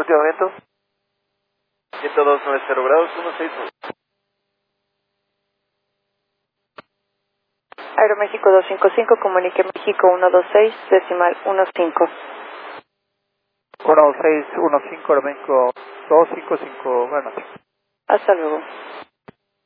último viento. 102.90 grados, 16. Aeroméxico 255, comunique México 126, decimal 15. 1615, Aeroméxico 255, buenas noches. Hasta luego.